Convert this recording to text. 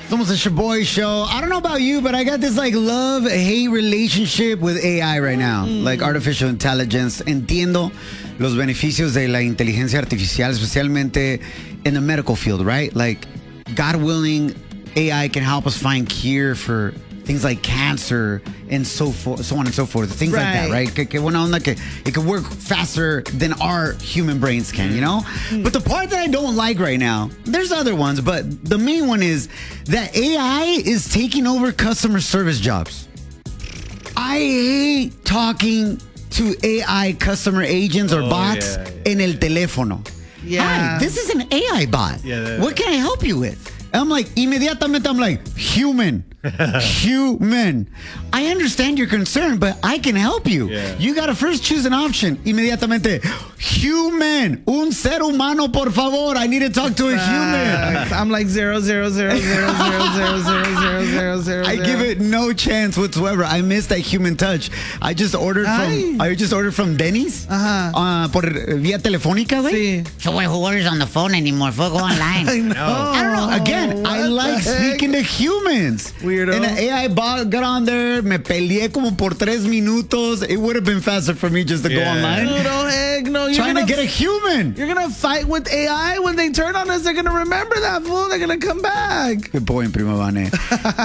Somos the Shaboy Show. I don't know about you, but I got this like love-hate relationship with AI right now. Like artificial intelligence. Entiendo los beneficios de la inteligencia artificial, especialmente in the medical field, right? Like, God willing, AI can help us find cure for things like cancer and so on and so forth. Things like that, right? Que buena onda que it can work faster than our human brains can, you know? But the part that I don't like right now, there's other ones, but the main one is that AI is taking over customer service jobs. I hate talking to AI customer agents or bots en el teléfono. Hi, this is an AI bot. What can I help you with? I'm like, immediatamente, I'm like, human. Human. I understand your concern, but I can help you. You got to first choose an option. Inmediatamente, human. Un ser humano, por favor. I need to talk to a human. I'm like 0.00000000000. I give it no chance whatsoever. I miss that human touch. I just ordered from Denny's. Por vía telefónica, güey. Sí. So who orders on the phone anymore? Go online. I know. I don't know. Again, I like speaking to humans. Weirdo. And an AI bot got on there. Me peleé como por 3 minutos. It would have been faster for me just to go online. No, heck no. Trying to get a human. You're going to fight with AI. When they turn on us, they're going to remember that fool. They're going to come back. Good point, Prima Vane.